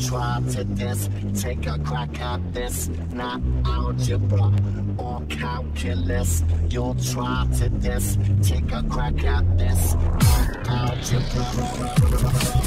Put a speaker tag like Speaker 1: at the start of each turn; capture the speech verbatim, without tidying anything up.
Speaker 1: try to this, take a crack at this. Not algebra or calculus. You'll try to this, take a crack at this. Not algebra.